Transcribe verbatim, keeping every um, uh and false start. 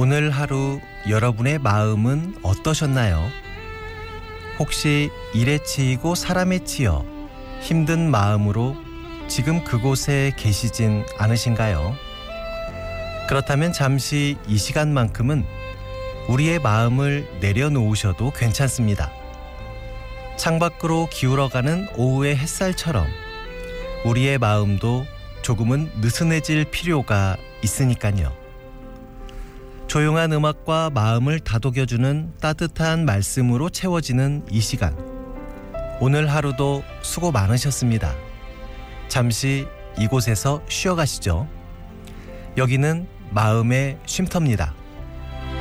오늘 하루 여러분의 마음은 어떠셨나요? 혹시 일에 치이고 사람에 치여 힘든 마음으로 지금 그곳에 계시진 않으신가요? 그렇다면 잠시 이 시간만큼은 우리의 마음을 내려놓으셔도 괜찮습니다. 창밖으로 기울어가는 오후의 햇살처럼 우리의 마음도 조금은 느슨해질 필요가 있으니까요. 조용한 음악과 마음을 다독여주는 따뜻한 말씀으로 채워지는 이 시간. 오늘 하루도 수고 많으셨습니다. 잠시 이곳에서 쉬어가시죠. 여기는 마음의 쉼터입니다.